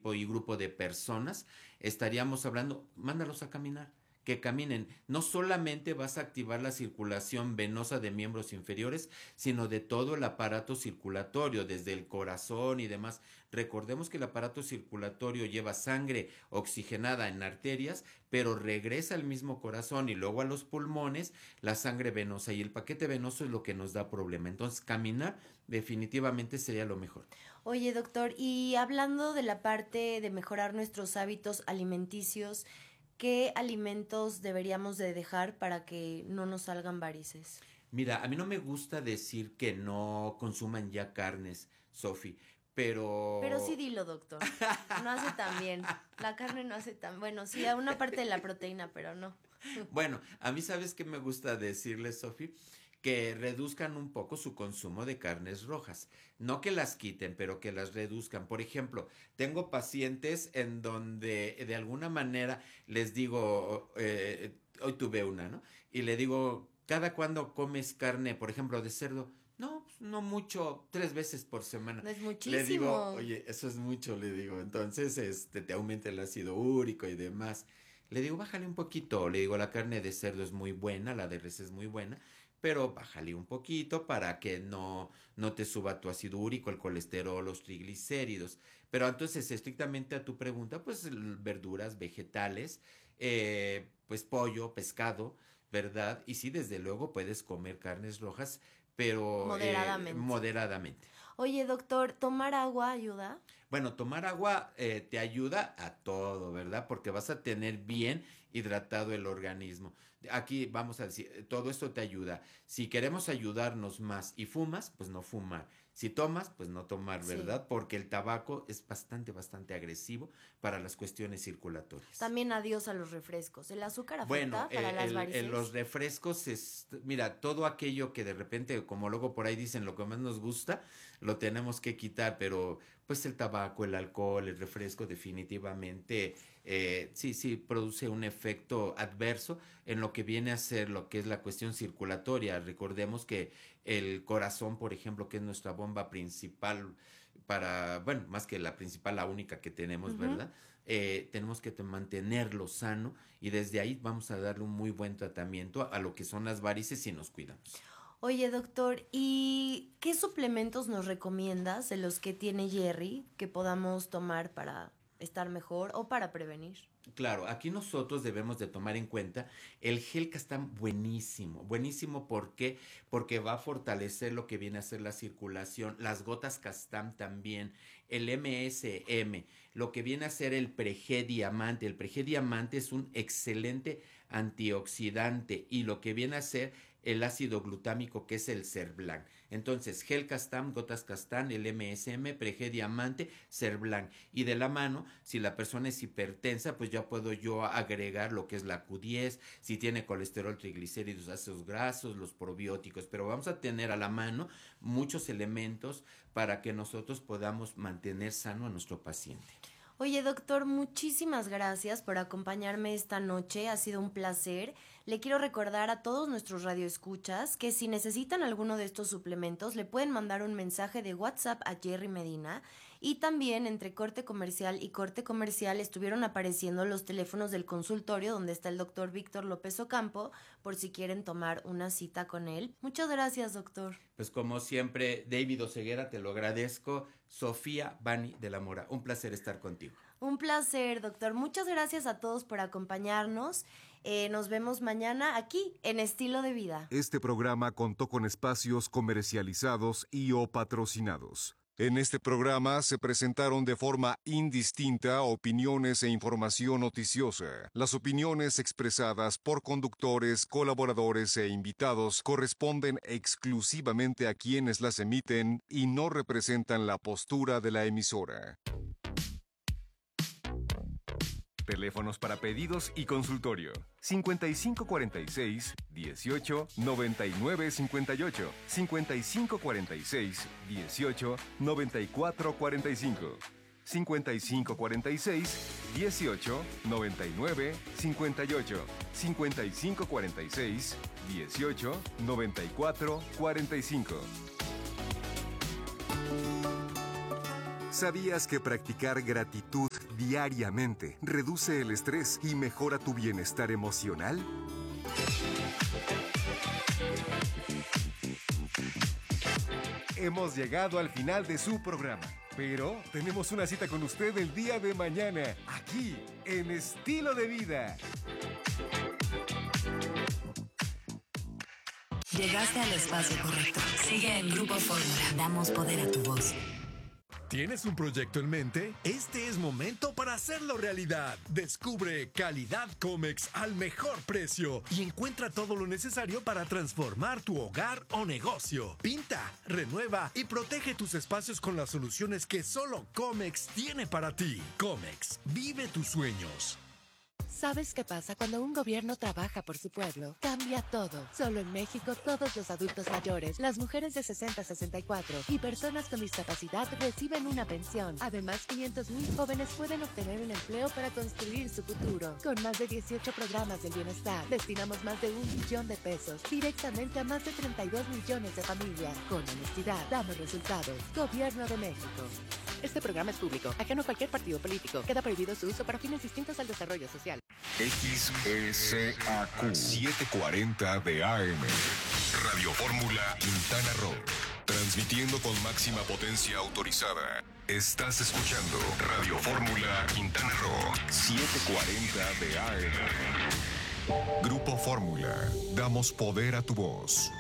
tipo y grupo de personas, estaríamos hablando, mándalos a caminar, que caminen. No solamente vas a activar la circulación venosa de miembros inferiores, sino de todo el aparato circulatorio, desde el corazón y demás. Recordemos que el aparato circulatorio lleva sangre oxigenada en arterias, pero regresa al mismo corazón y luego a los pulmones la sangre venosa, y el paquete venoso es lo que nos da problema. Entonces, caminar definitivamente sería lo mejor. Oye, doctor, y hablando de la parte de mejorar nuestros hábitos alimenticios, ¿qué alimentos deberíamos de dejar para que no nos salgan varices? Mira, a mí no me gusta decir que no consuman ya carnes, Sofi, Pero sí pero dilo, doctor. No hace tan bien. La carne no hace tan... Bueno, sí, a una parte de la proteína, pero no. bueno, a mí sabes qué me gusta decirles, Sofi, que reduzcan un poco su consumo de carnes rojas. No que las quiten, pero que las reduzcan. Por ejemplo, tengo pacientes en donde de alguna manera les digo, hoy tuve una, ¿no? Y le digo, ¿cada cuándo comes carne, por ejemplo, de cerdo? No, pues, no mucho, 3 veces por semana. No es Le digo, muchísimo. oye, eso es mucho, le digo. Entonces, te aumenta el ácido úrico y demás. Le digo, bájale un poquito. Le digo, la carne de cerdo es muy buena, la de res es muy buena, pero bájale un poquito para que no te suba tu ácido úrico, el colesterol, los triglicéridos. Pero entonces, estrictamente a tu pregunta, pues verduras, vegetales, pues pollo, pescado, ¿verdad? Y sí, desde luego puedes comer carnes rojas, pero Moderadamente. moderadamente. Oye, doctor, ¿tomar agua ayuda? Bueno, tomar agua te ayuda a todo, ¿verdad? Porque vas a tener bien hidratado el organismo. Aquí vamos a decir, todo esto te ayuda. Si queremos ayudarnos más y fumas, pues no fumar. Si tomas, pues no tomar, Sí. ¿verdad? Porque el tabaco es bastante agresivo para las cuestiones circulatorias. También adiós a los refrescos. ¿El azúcar Bueno, afecta para las los varices? refrescos es, mira, todo aquello que de repente, como luego por ahí dicen, lo que más nos gusta, lo tenemos que quitar, pero pues el tabaco, el alcohol, el refresco definitivamente, sí, produce un efecto adverso en lo que viene a ser lo que es la cuestión circulatoria. Recordemos que el corazón, por ejemplo, que es nuestra bomba principal para, bueno, más que la principal, la única que tenemos, Ujú. ¿verdad? Tenemos que mantenerlo sano y desde ahí vamos a darle un muy buen tratamiento a lo que son las varices si nos cuidamos. Oye, doctor, ¿y qué suplementos nos recomiendas de los que tiene Jerry que podamos tomar para estar mejor o para prevenir? Claro, aquí nosotros debemos de tomar en cuenta el gel Castan buenísimo, buenísimo ¿por qué? Porque va a fortalecer lo que viene a ser la circulación, las gotas Castan también, el MSM, lo que viene a ser el Preg Diamante. El Preg Diamante es un excelente antioxidante y lo que viene a ser el ácido glutámico, que es el Cerblan. Entonces, gel Castan, gotas Castan, el MSM, Preg Diamante, Cerblan. Y de la mano, si la persona es hipertensa, pues ya puedo yo agregar lo que es la Q10, si tiene colesterol, triglicéridos, ácidos grasos, los probióticos. Pero vamos a tener a la mano muchos elementos para que nosotros podamos mantener sano a nuestro paciente. Oye, doctor, muchísimas gracias por acompañarme esta noche. Ha sido un placer. Le quiero recordar a todos nuestros radioescuchas que si necesitan alguno de estos suplementos, le pueden mandar un mensaje de WhatsApp a Jerry Medina. Y también entre corte comercial y corte comercial estuvieron apareciendo los teléfonos del consultorio donde está el doctor Víctor López Ocampo, por si quieren tomar una cita con él. Muchas gracias, doctor. Pues como siempre, David Oseguera, te lo agradezco. Sofía Bani de la Mora, un placer estar contigo. Un placer, doctor. Muchas gracias a todos por acompañarnos. Nos vemos mañana aquí en Estilo de Vida. Este programa contó con espacios comercializados y o patrocinados. En este programa se presentaron de forma indistinta opiniones e información noticiosa. Las opiniones expresadas por conductores, colaboradores e invitados corresponden exclusivamente a quienes las emiten y no representan la postura de la emisora. Teléfonos para pedidos y consultorio. 5546-18-9958. 5546-18-9445. 5546-18-9958. 5546-18-9445. ¿Sabías que practicar gratitud diariamente reduce el estrés y mejora tu bienestar emocional? Hemos llegado al final de su programa, pero tenemos una cita con usted el día de mañana, aquí, en Estilo de Vida. Llegaste al espacio correcto. Sigue en Grupo Fórmula. Damos poder a tu voz. ¿Tienes un proyecto en mente? Este es momento para hacerlo realidad. Descubre Calidad Comex al mejor precio y encuentra todo lo necesario para transformar tu hogar o negocio. Pinta, renueva y protege tus espacios con las soluciones que solo Comex tiene para ti. Comex, vive tus sueños. ¿Sabes qué pasa cuando un gobierno trabaja por su pueblo? Cambia todo. Solo en México, todos los adultos mayores, las mujeres de 60 a 64 y personas con discapacidad reciben una pensión. Además, 500,000 jóvenes pueden obtener un empleo para construir su futuro. Con más de 18 programas del bienestar, destinamos más de 1 billón de pesos directamente a más de 32 millones de familias. Con honestidad, damos resultados. Gobierno de México. Este programa es público, ajeno a cualquier partido político. Queda prohibido su uso para fines distintos al desarrollo social. XSAQ 740 de AM. Radio Fórmula Quintana Roo. Transmitiendo con máxima potencia autorizada. Estás escuchando Radio Fórmula Quintana Roo 740 de AM. Grupo Fórmula. Damos poder a tu voz.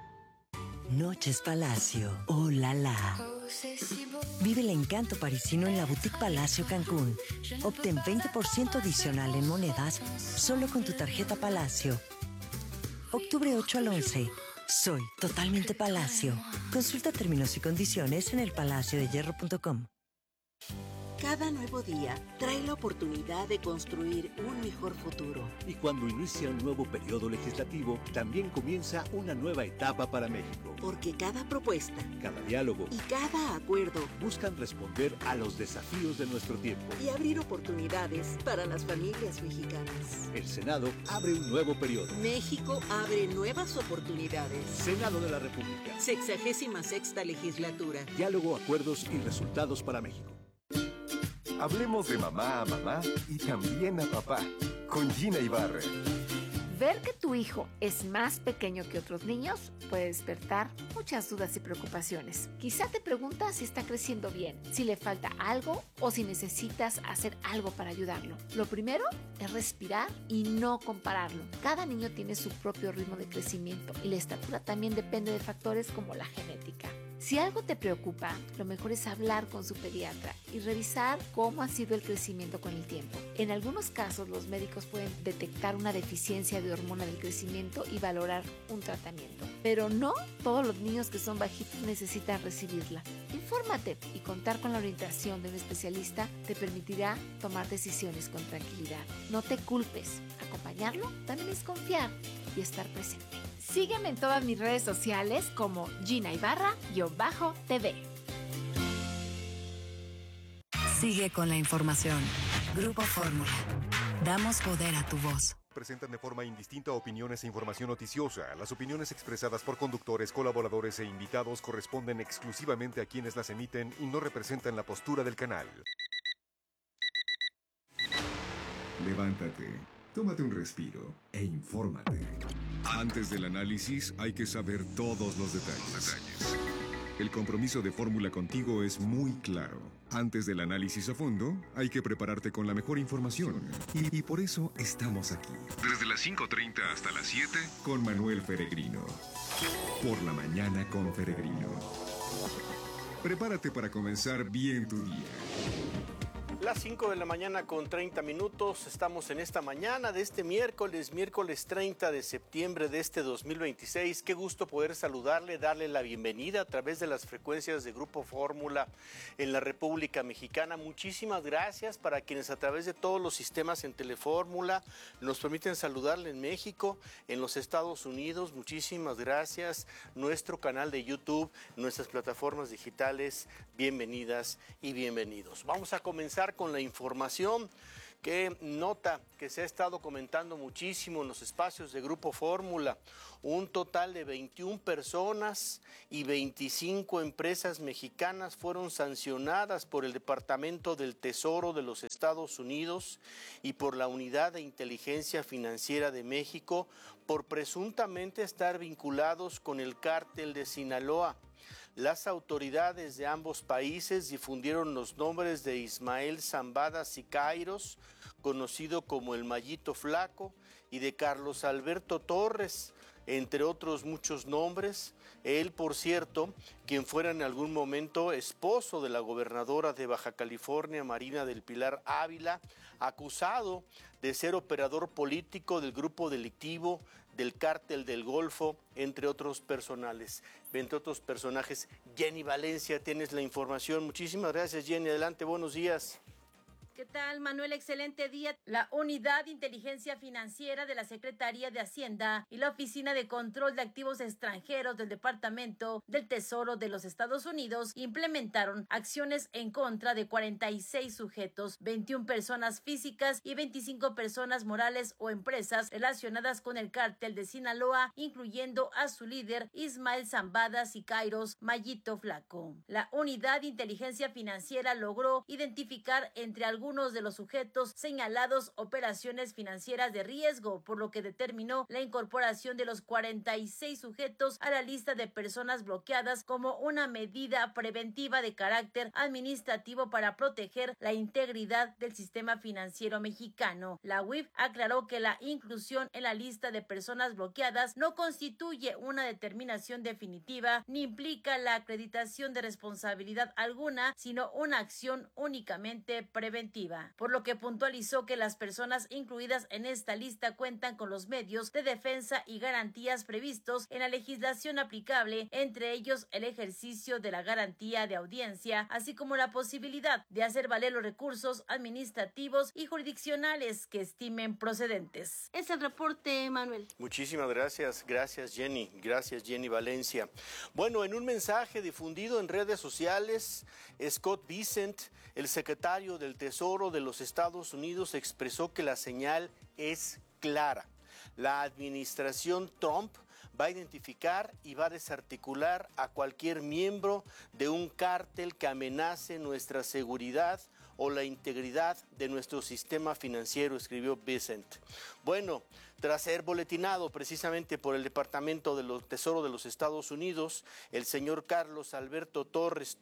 Noches Palacio. Oh la la. Vive el encanto parisino en la Boutique Palacio Cancún. Obtén 20% adicional en monedas solo con tu tarjeta Palacio. Octubre 8 al 11. Soy totalmente Palacio. Consulta términos y condiciones en elpalaciodehierro.com. Cada nuevo día trae la oportunidad de construir un mejor futuro. Y cuando inicia un nuevo periodo legislativo, también comienza una nueva etapa para México. Porque cada propuesta, cada diálogo y cada acuerdo buscan responder a los desafíos de nuestro tiempo y abrir oportunidades para las familias mexicanas. El Senado abre un nuevo periodo. México abre nuevas oportunidades. Senado de la República. 66ª legislatura. Diálogo, acuerdos y resultados para México. Hablemos de mamá a mamá y también a papá, con Gina Ibarra. Ver que tu hijo es más pequeño que otros niños puede despertar muchas dudas y preocupaciones. Quizá te preguntas si está creciendo bien, si le falta algo o si necesitas hacer algo para ayudarlo. Lo primero es respirar y no compararlo. Cada niño tiene su propio ritmo de crecimiento y la estatura también depende de factores como la genética. Si algo te preocupa, lo mejor es hablar con su pediatra y revisar cómo ha sido el crecimiento con el tiempo. En algunos casos, los médicos pueden detectar una deficiencia de hormona del crecimiento y valorar un tratamiento. Pero no todos los niños que son bajitos necesitan recibirla. Infórmate y contar con la orientación de un especialista te permitirá tomar decisiones con tranquilidad. No te culpes. Acompañarlo también es confiar y estar presente. Sígueme en todas mis redes sociales como Gina Ibarra-TV. Sigue con la información. Grupo Fórmula. Damos poder a tu voz. Presentan de forma indistinta opiniones e información noticiosa. Las opiniones expresadas por conductores, colaboradores e invitados corresponden exclusivamente a quienes las emiten y no representan la postura del canal. Levántate, tómate un respiro e infórmate. Antes del análisis hay que saber todos los detalles. El compromiso de Fórmula contigo es muy claro. Antes del análisis a fondo, hay que prepararte con la mejor información. Y por eso estamos aquí. Desde las 5:30 hasta las 7, con Manuel Peregrino. Por la mañana con Peregrino. Prepárate para comenzar bien tu día. Las 5 de la mañana con 30 minutos, estamos en esta mañana de este miércoles 30 de septiembre de este 2026. Qué gusto poder saludarle, darle la bienvenida a través de las frecuencias de Grupo Fórmula en la República Mexicana. Muchísimas gracias para quienes a través de todos los sistemas en Telefórmula nos permiten saludarle en México, en los Estados Unidos. Muchísimas gracias. Nuestro canal de YouTube, nuestras plataformas digitales, bienvenidas y bienvenidos. Vamos a comenzar con la información. Qué nota que se ha estado comentando muchísimo en los espacios de Grupo Fórmula. Un total de 21 personas y 25 empresas mexicanas fueron sancionadas por el Departamento del Tesoro de los Estados Unidos y por la Unidad de Inteligencia Financiera de México por presuntamente estar vinculados con el cártel de Sinaloa. Las autoridades de ambos países difundieron los nombres de Ismael Zambada Siqueiros, conocido como el Mallito Flaco, y de Carlos Alberto Torres, entre otros muchos nombres. Él, por cierto, quien fuera en algún momento esposo de la gobernadora de Baja California, Marina del Pilar Ávila, acusado de ser operador político del grupo delictivo del Cártel del Golfo, entre otros personajes. Jenny Valencia, tienes la información. Muchísimas gracias, Jenny. Adelante, buenos días. ¿Qué tal, Manuel? Excelente día. La Unidad de Inteligencia Financiera de la Secretaría de Hacienda y la Oficina de Control de Activos Extranjeros del Departamento del Tesoro de los Estados Unidos implementaron acciones en contra de 46 sujetos, 21 personas físicas y 25 personas morales o empresas relacionadas con el cártel de Sinaloa, incluyendo a su líder Ismael Zambada Siqueiros, Mallito Flaco. La Unidad de Inteligencia Financiera logró identificar entre algunos de los sujetos señalados operaciones financieras de riesgo, por lo que determinó la incorporación de los 46 sujetos a la lista de personas bloqueadas como una medida preventiva de carácter administrativo para proteger la integridad del sistema financiero mexicano. La UIF aclaró que la inclusión en la lista de personas bloqueadas no constituye una determinación definitiva ni implica la acreditación de responsabilidad alguna, sino una acción únicamente preventiva. Por lo que puntualizó que las personas incluidas en esta lista cuentan con los medios de defensa y garantías previstos en la legislación aplicable, entre ellos el ejercicio de la garantía de audiencia, así como la posibilidad de hacer valer los recursos administrativos y jurisdiccionales que estimen procedentes. Es el reporte, Manuel. Muchísimas gracias. Gracias, Jenny. Gracias, Jenny Valencia. Bueno, en un mensaje difundido en redes sociales, Scott Bessent, el secretario del Tesoro de los Estados Unidos, expresó que la señal es clara. La administración Trump va a identificar y va a desarticular a cualquier miembro de un cártel que amenace nuestra seguridad o la integridad de nuestro sistema financiero, escribió Bessent. Bueno, tras ser boletinado precisamente por el Departamento del Tesoro de los Estados Unidos, el señor Carlos Alberto Torres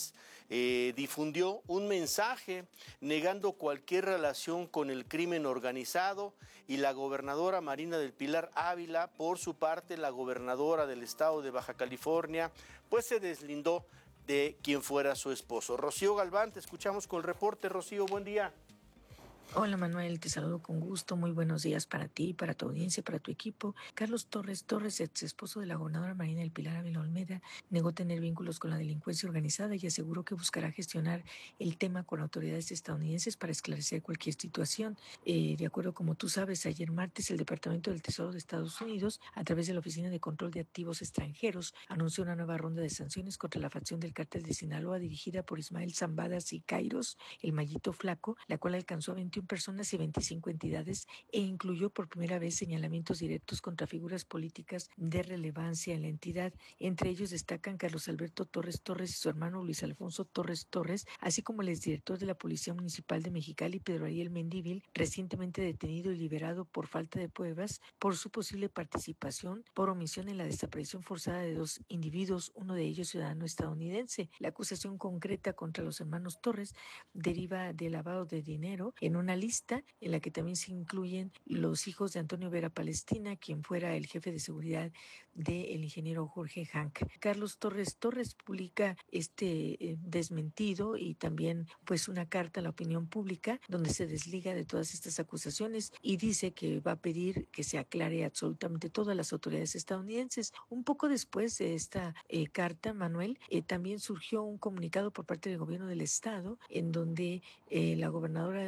difundió un mensaje negando cualquier relación con el crimen organizado, y la gobernadora Marina del Pilar Ávila, por su parte, la gobernadora del estado de Baja California, pues se deslindó de quien fuera su esposo. Rocío Galván, te escuchamos con el reporte. Rocío, buen día. Hola Manuel, te saludo con gusto. Muy buenos días para ti, para tu audiencia, para tu equipo. Carlos Torres, ex esposo de la gobernadora Marina del Pilar Ávila Olmeda, negó tener vínculos con la delincuencia organizada y aseguró que buscará gestionar el tema con autoridades estadounidenses para esclarecer cualquier situación. De acuerdo, como tú sabes, ayer martes el Departamento del Tesoro de Estados Unidos, a través de la Oficina de Control de Activos Extranjeros, anunció una nueva ronda de sanciones contra la facción del cártel de Sinaloa dirigida por Ismael Zambada Siqueiros, el Mallito Flaco, la cual alcanzó a 21 personas y 25 entidades e incluyó por primera vez señalamientos directos contra figuras políticas de relevancia en la entidad. Entre ellos destacan Carlos Alberto Torres y su hermano Luis Alfonso Torres, así como el exdirector de la Policía Municipal de Mexicali, Pedro Ariel Mendívil, recientemente detenido y liberado por falta de pruebas por su posible participación por omisión en la desaparición forzada de 2 individuos, uno de ellos ciudadano estadounidense. La acusación concreta contra los hermanos Torres deriva de lavado de dinero en una lista en la que también se incluyen los hijos de Antonio Vera Palestina, quien fuera el jefe de seguridad del ingeniero Jorge Hank. Carlos Torres publica desmentido y también pues una carta a la opinión pública donde se desliga de todas estas acusaciones y dice que va a pedir que se aclare absolutamente todo a las autoridades estadounidenses. Un poco después de esta carta, Manuel, también surgió un comunicado por parte del gobierno del estado en donde la gobernadora de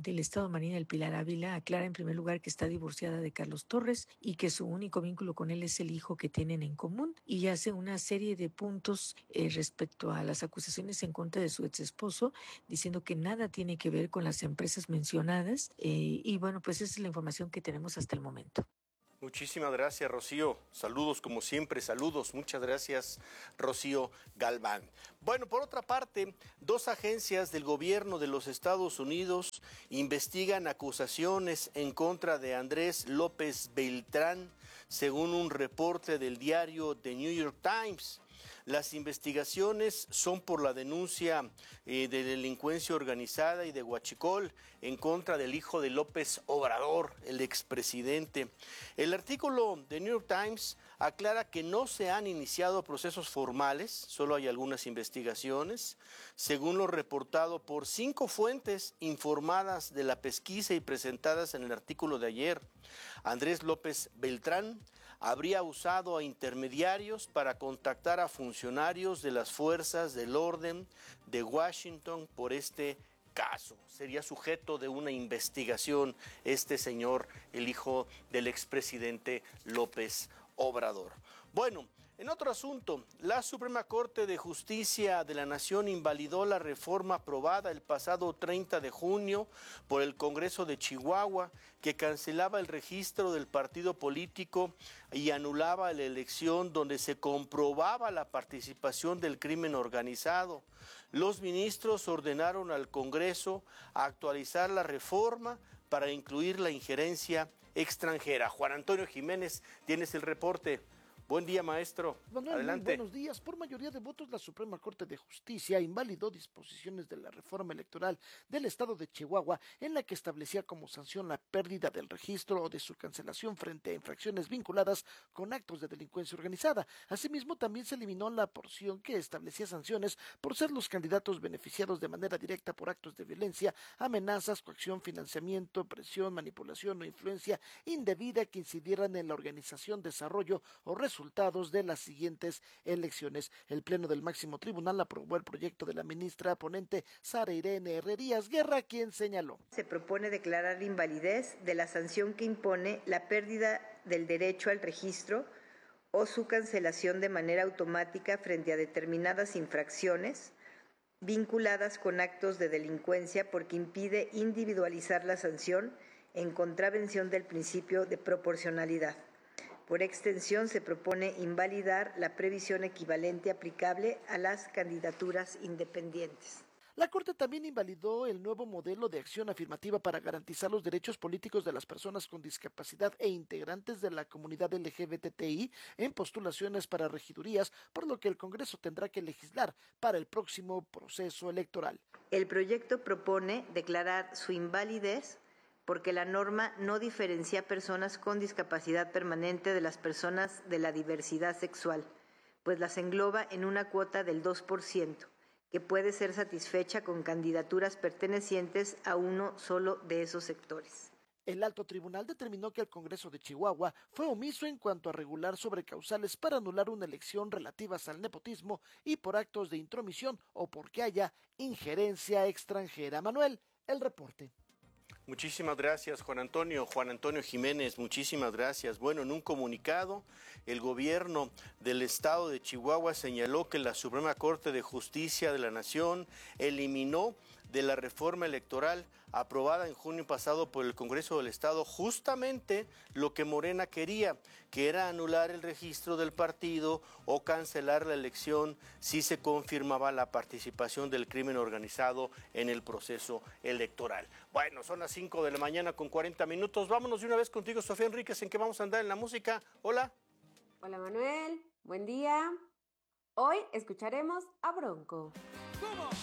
del Estado, Marina del Pilar Ávila, aclara en primer lugar que está divorciada de Carlos Torres y que su único vínculo con él es el hijo que tienen en común, y hace una serie de puntos respecto a las acusaciones en contra de su ex esposo, diciendo que nada tiene que ver con las empresas mencionadas, y bueno, pues esa es la información que tenemos hasta el momento. Muchísimas gracias, Rocío. Saludos como siempre, saludos. Muchas gracias, Rocío Galván. Bueno, por otra parte, 2 agencias del gobierno de los Estados Unidos investigan acusaciones en contra de Andrés López Beltrán, según un reporte del diario The New York Times. Las investigaciones son por la denuncia de delincuencia organizada y de huachicol en contra del hijo de López Obrador, el expresidente. El artículo de New York Times aclara que no se han iniciado procesos formales, solo hay algunas investigaciones, según lo reportado por 5 fuentes informadas de la pesquisa y presentadas en el artículo de ayer. Andrés López Beltrán habría usado a intermediarios para contactar a funcionarios de las fuerzas del orden de Washington por este caso. Sería sujeto de una investigación este señor, el hijo del expresidente López Obrador. Bueno, en otro asunto, la Suprema Corte de Justicia de la Nación invalidó la reforma aprobada el pasado 30 de junio por el Congreso de Chihuahua, que cancelaba el registro del partido político y anulaba la elección donde se comprobaba la participación del crimen organizado. Los ministros ordenaron al Congreso actualizar la reforma para incluir la injerencia extranjera. Juan Antonio Jiménez, tienes el reporte. Buen día, maestro. Manuel, adelante. Buenos días. Por mayoría de votos, la Suprema Corte de Justicia invalidó disposiciones de la reforma electoral del estado de Chihuahua, en la que establecía como sanción la pérdida del registro o de su cancelación frente a infracciones vinculadas con actos de delincuencia organizada. Asimismo, también se eliminó la porción que establecía sanciones por ser los candidatos beneficiados de manera directa por actos de violencia, amenazas, coacción, financiamiento, presión, manipulación o influencia indebida que incidieran en la organización, desarrollo o resultados de las siguientes elecciones. El Pleno del Máximo Tribunal aprobó el proyecto de la ministra ponente Sara Irene Herrerías Guerra, quien señaló: se propone declarar invalidez de la sanción que impone la pérdida del derecho al registro o su cancelación de manera automática frente a determinadas infracciones vinculadas con actos de delincuencia, porque impide individualizar la sanción en contravención del principio de proporcionalidad. Por extensión, se propone invalidar la previsión equivalente aplicable a las candidaturas independientes. La Corte también invalidó el nuevo modelo de acción afirmativa para garantizar los derechos políticos de las personas con discapacidad e integrantes de la comunidad LGBTI en postulaciones para regidurías, por lo que el Congreso tendrá que legislar para el próximo proceso electoral. El proyecto propone declarar su invalidez porque la norma no diferencia personas con discapacidad permanente de las personas de la diversidad sexual, pues las engloba en una cuota del 2%, que puede ser satisfecha con candidaturas pertenecientes a uno solo de esos sectores. El alto tribunal determinó que el Congreso de Chihuahua fue omiso en cuanto a regular sobre causales para anular una elección relativas al nepotismo y por actos de intromisión o porque haya injerencia extranjera. Manuel, el reporte. Muchísimas gracias, Juan Antonio Jiménez, muchísimas gracias. Bueno, en un comunicado, el gobierno del estado de Chihuahua señaló que la Suprema Corte de Justicia de la Nación eliminó de la reforma electoral aprobada en junio pasado por el Congreso del Estado justamente lo que Morena quería, que era anular el registro del partido o cancelar la elección si se confirmaba la participación del crimen organizado en el proceso electoral. Bueno, son las 5 de la mañana con 40 minutos. Vámonos de una vez contigo, Sofía Enríquez, ¿en qué vamos a andar en la música? Hola. Hola, Manuel. Buen día. Hoy escucharemos a Bronco.